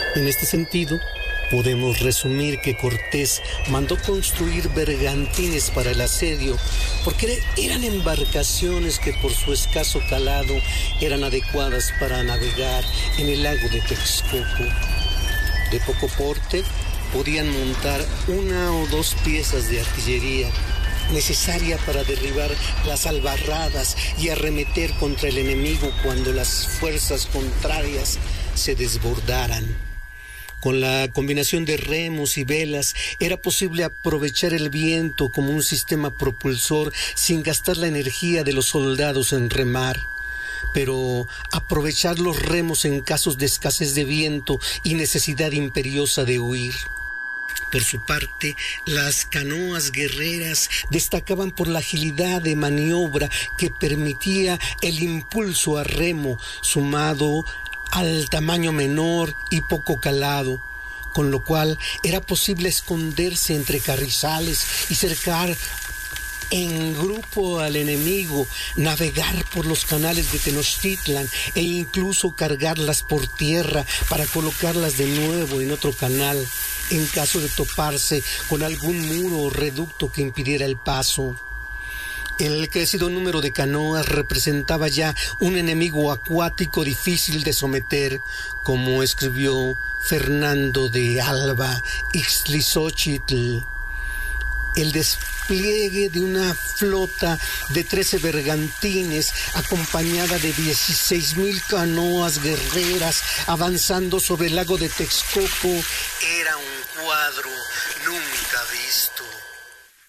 En este sentido, podemos resumir que Cortés mandó construir bergantines para el asedio, porque eran embarcaciones que por su escaso calado eran adecuadas para navegar en el lago de Texcoco. De poco porte, podían montar 1 o 2 piezas de artillería, necesaria para derribar las albarradas y arremeter contra el enemigo cuando las fuerzas contrarias se desbordaran. Con la combinación de remos y velas era posible aprovechar el viento como un sistema propulsor sin gastar la energía de los soldados en remar. Pero aprovechar los remos en casos de escasez de viento y necesidad imperiosa de huir. Por su parte, las canoas guerreras destacaban por la agilidad de maniobra que permitía el impulso a remo, sumado al tamaño menor y poco calado, con lo cual era posible esconderse entre carrizales y cercar en grupo al enemigo, navegar por los canales de Tenochtitlan e incluso cargarlas por tierra para colocarlas de nuevo en otro canal, en caso de toparse con algún muro o reducto que impidiera el paso. El crecido número de canoas representaba ya un enemigo acuático difícil de someter, como escribió Fernando de Alba Ixtlilxóchitl. El despliegue de una flota de 13 bergantines acompañada de 16,000 canoas guerreras avanzando sobre el lago de Texcoco era